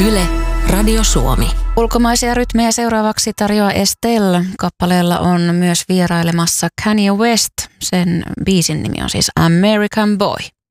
Yle, Radio Suomi. Ulkomaisia rytmejä seuraavaksi tarjoaa Estelle. Kappaleella on myös vierailemassa Kanye West. Sen biisin nimi on siis American Boy.